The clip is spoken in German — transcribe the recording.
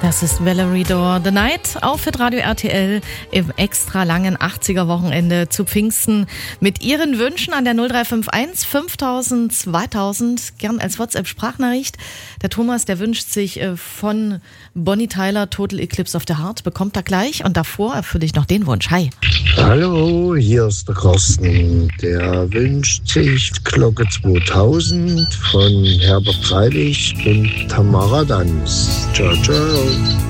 Das ist Valerie Dore, The Night auf Radio RTL im extra langen 80er-Wochenende zu Pfingsten mit Ihren Wünschen an der 0351 5000 2000, gern als WhatsApp-Sprachnachricht. Der Thomas, der wünscht sich von Bonnie Tyler Total Eclipse of the Heart, bekommt er gleich und davor erfülle ich noch den Wunsch. Hi. Hallo, hier ist der Carsten. Der wünscht sich Glocke 2000 von Herbert Dreilich und Tamara Danz. Ciao, ciao.